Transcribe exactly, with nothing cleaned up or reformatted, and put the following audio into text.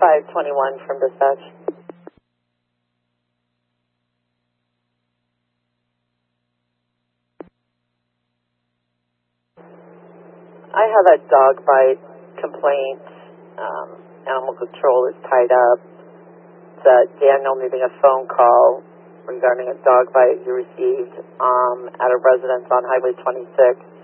five twenty-one from dispatch. I have a dog bite complaint. Um, animal control is tied up. It's uh, Daniel needing a phone call regarding a dog bite he received um, at a residence on Highway twenty-six.